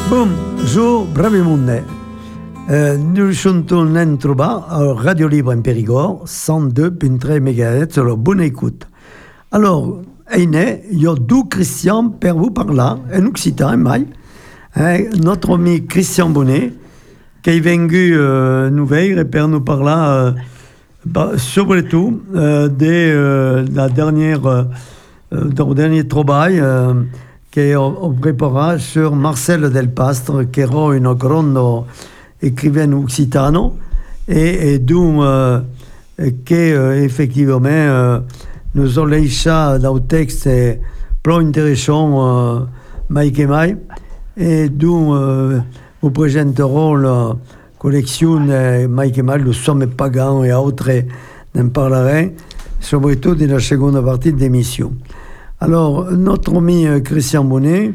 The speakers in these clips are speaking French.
Bon, jo brevemente. Nous chantons en trobar à Radio Libre en Périgord, 102.3 MHz, alors bonne écoute. Alors, il y a deux Christian per vous par là, en occitan, mai. Notre ami Christian Bonnet, qui est venu nous veiller per nous parler, surtout, de la dernière, du dernier travail qu'on prépara sur Marcel Del Pastre, qui era une grande écrivain occitano, et donc, qui effectivement nous a laissé dans le texte plein intéressant, mai que mai, et donc, vous présenterons la collection mai que mai, le Somme Pagan et autres, n'en parlerai, surtout dans la seconde partie de l'émission. Alors, notre ami Christian Bonnet,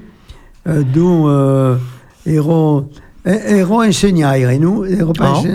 dont ero insegnare, nous? Ero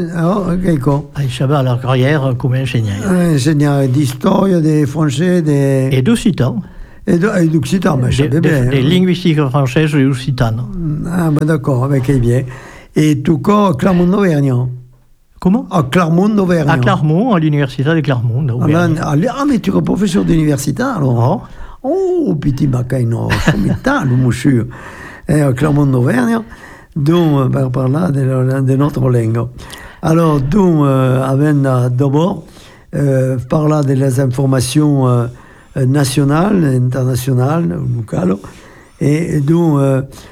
j'avais la carrière comme ingénieur. Insegnare d'histoire, de français, de... Et d'occitan. Et d'occitan, mais je savais bien. Des linguistiques françaises et occitanes. Ah, ben d'accord, avec bien. Et tout cas, à Clermont-Auvergne. Comment? À Clermont-Auvergne. À Clermont, à l'université de Clermont. Ah, mais tu es professeur d'université, alors? Oh, petit baccaino, formidable, monsieur. À Clermont-Auvergne, donc, par là, de notre langue. Alors, donc, avant d'abord, parler des informations nationales, internationales, locales, et donc,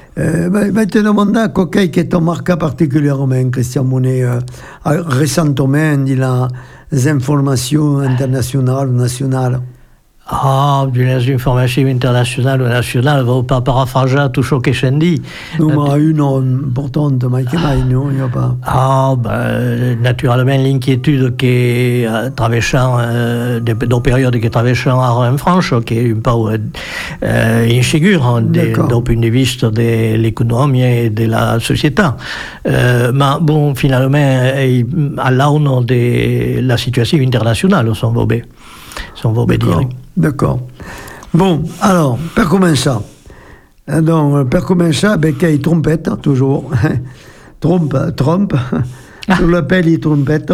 te demander quelqu'un qui t'a marqué particulièrement, Christian Bonnet, récemment, les informations internationales, nationales. Ah, d'une information internationale ou nationale, va pas paraphraser tout ce que j'ai dit. Non, mais une importante, Mike, non, il n'y a pas. Ah, naturellement, l'inquiétude qui traversant, des périodes qui traversant en France, qui est un peu insécure, d'un point de vue de l'économie et de la société. Mais bon, finalement, à l'aune de la situation internationale, on va dire. D'accord. Bon, alors, per commencer. Donc, per commencer, il y a une trompette, toujours. Trompe. Sur l'appel, il trompette.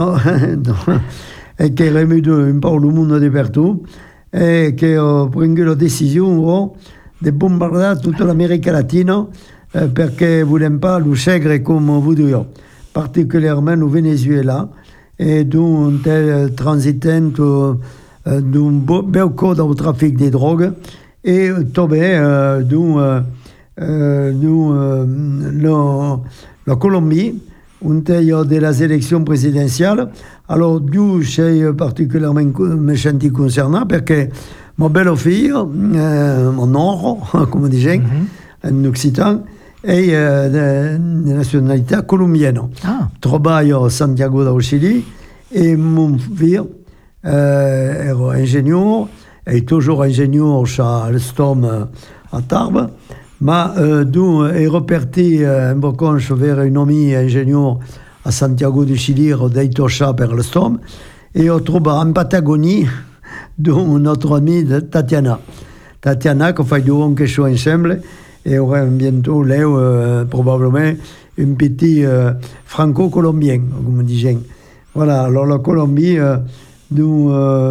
Et qui remet un peu le monde de partout. Et qui a pris la décision de bombarder toute l'Amérique latine parce qu'ils ne voulaient pas le segre comme vous dites. Particulièrement au Venezuela. Et donc, transitant d'un beau code au trafic des drogues et tombé la Colombie, où il y a des élections présidentielles. Alors, d'où c'est particulièrement méchant concernant, parce que ma belle-fille, mon or, comme on disait, en occitan, est de nationalité colombienne. Travaille à Santiago du Chili, et mon fils, era ingénieur, est toujours ingénieur chez Alstom à Tarbes, mais d'où est reparti en vacances vers un ami ingénieur à Santiago du Chili, d'Aitocha per Alstom, et on trouve en Patagonie, dont notre amie Tatiana. Tatiana, qui fait quelque chose ensemble, et aura bientôt là, probablement, un petit franco-colombien, comme on dit. Voilà, alors la Colombie, d'où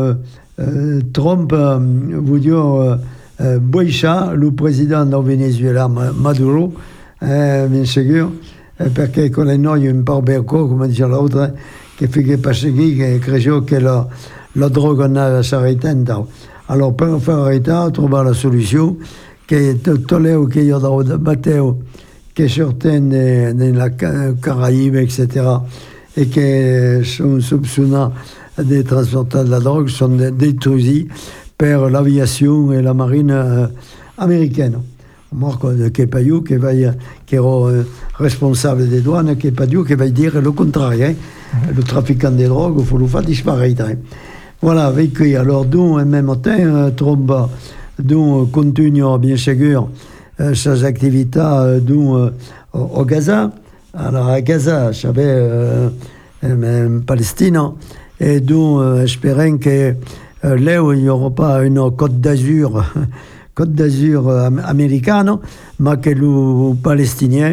Trump vous dit Boïcha, le président du Venezuela, Maduro, bien sûr, parce que nous il y a un barberco, comme dit l'autre, qui fait que pas seguir, qui croit que la drogue n'a s'arrêté. Alors, pour faire arrêter, trouver la solution, que tout le qu'il y a dans le bateau, qui sortent dans la Caraïbe, etc., et qui sont soupçonnés des transporteurs de la drogue sont détruits par l'aviation et la marine américaine. Marco de Kepayou, qui est responsable des douanes, Kepayou, qui va dire le contraire. Le trafiquant des drogues, il faut le faire disparaître. Voilà, avec lui. Alors, d'où, en même temps, Trump, d'où continue, bien sûr, ses activités au Gaza. Alors, à Gaza, je savais, en Palestine, et d'où espérons que là où il n'y aura pas une côte d'Azur américaine, mais que les Palestiniens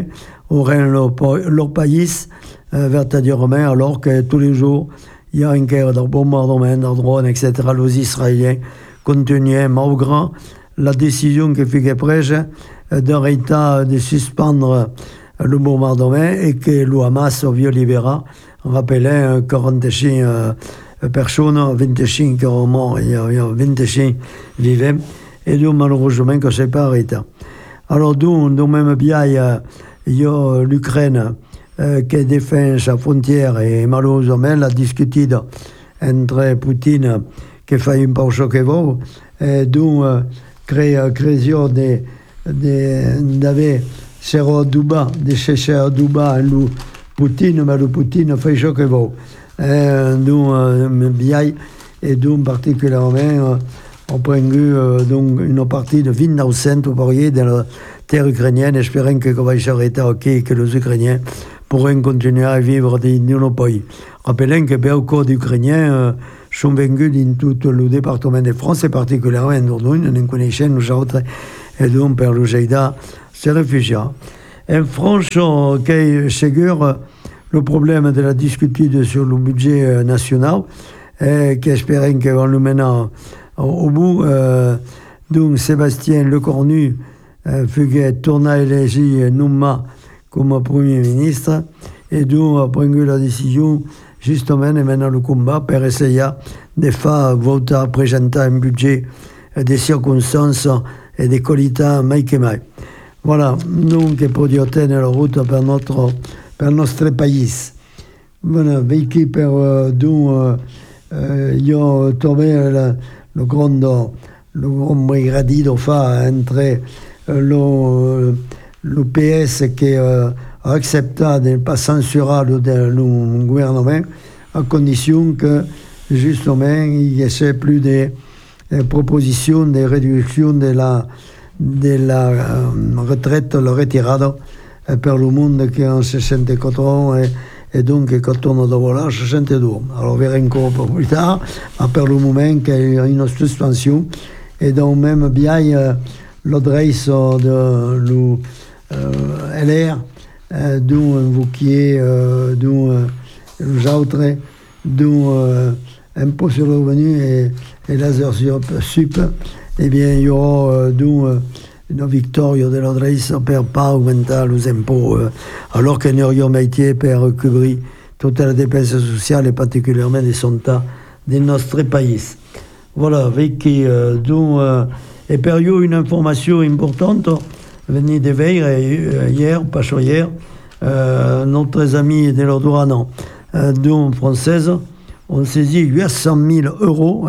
auraient leur pays vertadirement, alors que tous les jours, il y a une guerre de bombardement, de drones, etc. Les Israéliens continuent, malgré la décision que fait prêche d'un État de suspendre le bombardement et que le Hamas violera, rappelant 45 personnes, 25 qui sont morts, il y a 25 vivants, et donc malheureusement que ce n'est pas arrêté. Alors donc même bien, il y a l'Ukraine qui défend sa frontière et malheureusement la discussion entre Poutine qui fait un peu choquer vous, et donc création d'avoir Serra Duba, de chercher à Duba le Poutine, mais le Poutine fait choquer vous. Donc bien, et donc particulièrement on prend donc une partie de 2900 ouvriers dans la terre ukrainienne, espérant que ça va s'arrêter et que les Ukrainiens pourront continuer à vivre dans nos pays. Rappelons que beaucoup d'Ukrainiens sont venus dans tout le département de France, et particulièrement en Dordogne, nous connaissons nous autres, et donc per le Jaïda, c'est réfugiés. En France, qui est sûr, le problème de la discussion sur le budget national, et qui espérons qu'on le mène au bout. Donc Sébastien Lecornu fut tourné élevé Nouma comme Premier ministre, et donc a pris la décision justement de mener le combat pour essayer de faire voter, présenter un budget des circonstances et des qualités mai que mai. Voilà, donc pour dire tenir la route per notre pays. Voilà, vécu per donc io trouvé le grand gradito fa entre le PS qui a accepté de ne pas censurer le gouvernement à condition que justement il y ait plus de propositions de réduction de la retraite, la retirada per le monde qui a 64 ans et donc quand on doit là 62. Alors on verra encore plus tard, mais per le moment qu'il y a une suspension et donc même bien l'adresse de LR dont invoqué dont les autres dont impôt sur le revenu et laser sup, eh bien il y aura une victoire de l'adresse pour pas augmenter les impôts alors qu'il n'y aurait métier pour couvrir toute la dépense sociale et particulièrement des santé de notre pays. Voilà, avec et per io une information importante venue de hier, pas hier, notre ami de l'ordouane dont française ont saisi 800 000 euros,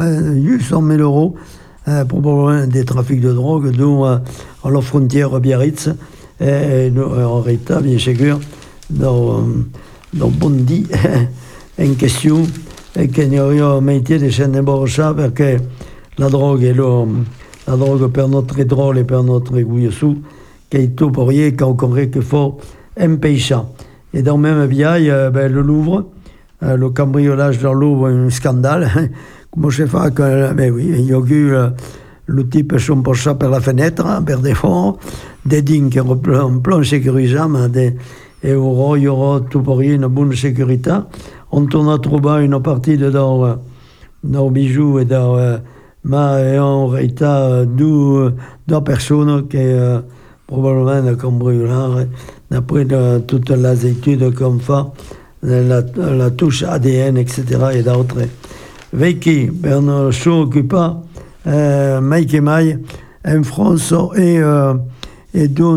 probablement des trafics de drogue, dont à la frontière Biarritz, et en réalité, bien sûr, dans Bondy, en question, et qu'il n'y a rien métier de chaîne de borcha, parce que la drogue per notre drôle et per notre gouillessou, qui est tout pour rien, qu'on connaît qu'il faut empêcher. Et dans le même vieil, le Louvre, le cambriolage dans le Louvre, un scandale. Comment je fais que, ben oui, il y a eu le type son pocha par la fenêtre, per défendre, des dignes qui ont en plan sécurisant, et il y aura tout pour rien une bonne sécurité. On a trouvé une partie de nos bijoux et mais en réalité deux personnes qui probablement de cambriolage, d'après toutes les études qu'on fait, la touche ADN, etc. et d'autres. Vécu, per nos show occupés, mai que mai, en France et dans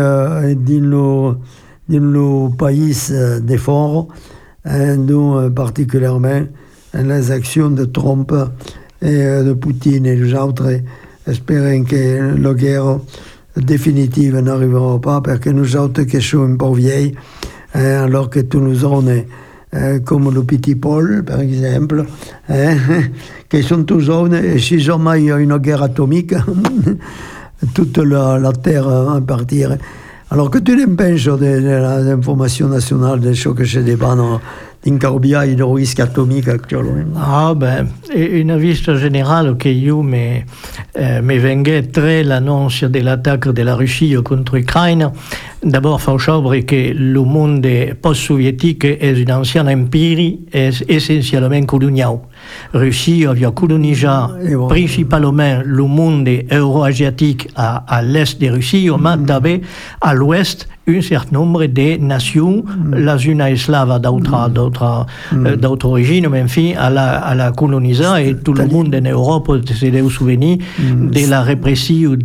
le pays des forts, dont particulièrement les actions de Trump et de Poutine et les autres, espérant que la guerre définitive n'arrivera pas, parce que nous autres qui sommes un peu vieilles, alors que tous nous on est comme le petit Paul, par exemple, qui sont tous jeunes, et si jamais il y a une guerre atomique, toute la Terre va partir. Alors que tu n'empêches de l'information nationale, des choses que je débat dans d'incarbia et de risque atomique actuellement? Ah ben, une vista générale che io mi venga très l'annonce dell'attacco della Russia contro l'Ucraina. D'abord, fa sapere che il mondo post-sovietico è un ancien empire essenzialmente coloniale. Russia aveva colonisato principalement le monde euro-asiatique à l'est de Russie, mais també à l'ouest un certain nombre de nations, les unes slaves d'autres origines, mais enfin, à la coloniser, et tout le monde en Europe se deu souvenir de la répression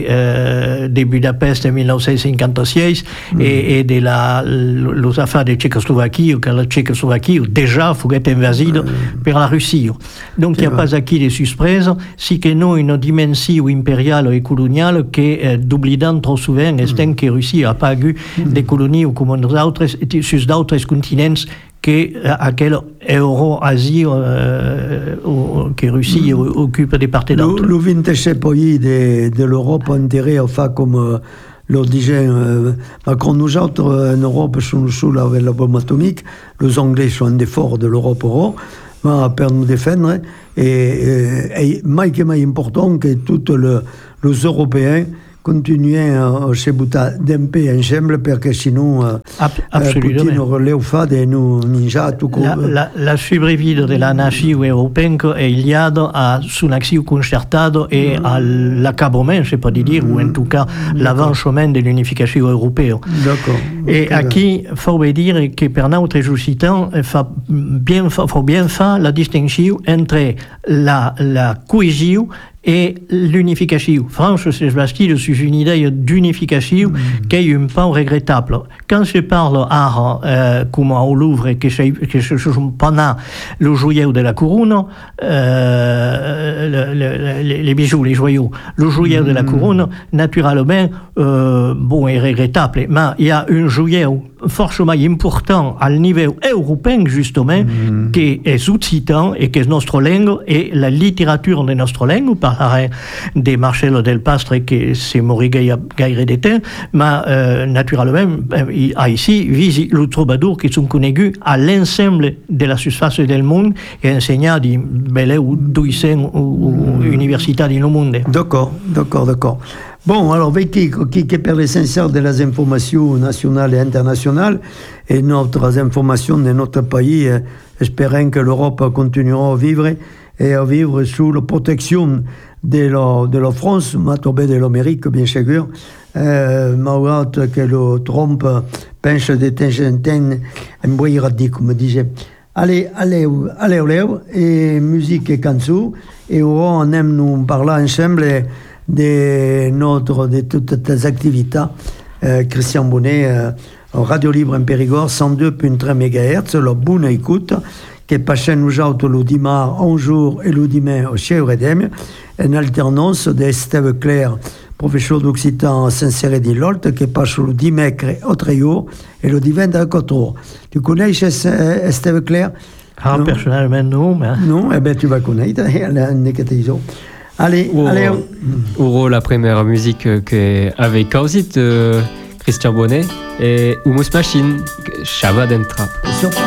de Budapest en 1956 et de les affaires de Tchécoslovaquie, que la Tchécoslovaquie déjà fut invadie par la Russie. Donc il n'y a pas acquis de surprise, si que nous une dimension impériale et coloniale que d'oubliant trop souvent, est que la Russie n'a pas eu des colonies comme nous autres sur d'autres continents qu'aquelle Euro-Asie que Russie occupe des parties d'autres. Le 26 pays de l'Europe intérêt enfin comme le disait Macron, nous autres en Europe sont sous la bombe atomique, les Anglais sont des forts de l'Europe pour nous défendre et mais important que tous les Européens continuer a sebutar d'empe ensemble perché sinon Putin relève fa de nous ninja tout la sopravvivere della nazione europea è liata a un'azione concertata e all'accablement, je peux dire, ou en tout cas l'avancement de l'unification européenne. D'accord. Et à qui faut dire que per notre Occident faut bien faire la distinction entre la cohésion et l'unification. France s'est bâtie sur une idée d'unification qui est un peu regrettable. Quand je parle comme au Louvre, que je pendant le joyau de la couronne, les bijoux, les joyaux, le joyau de la couronne, naturellement, bon, est regrettable. Mais il y a un joyau forcément important à niveau européen, justement, qui est occitan et qui est notre langue et la littérature de notre langue, par de Marcello del Pastre qui s'est mort gaire de temps, mais naturellement, ici, visi le troubadour qui sont connus à l'ensemble de la surface du monde et enseignés à belle ou 200 universités dans le monde. D'accord. Bon, alors, Vicky, qui per l'essentiel de les informations nationales et internationales et notre information de notre pays, espérons que l'Europe continuera à vivre sous la protection de la France, mais aussi de l'Amérique, bien sûr, malgré que le Trump pense de temps en temps un bruit radis, comme disait. Allez, et musique et cançons, et on aime nous parler ensemble de toutes les activités. Christian Bonnet, Radio Libre en Périgord, 102.3 MHz, la bonne écoute, qui passe nous autres le dimanche un jour et le dimanche au Chien Redem, en alternance de Steve Claire, professeur d'occitan à Saint-Céré-d'Ilolte, qui passe le dimanche au Tréau et le dimanche à Coteau. Tu connais Steve Claire? Personnellement, non. Mais... Non, eh bien tu vas connaître, Allez. Uro, la première musique avec Causit, Christian Bonnet, et Humus Machine, Chava d'Entra.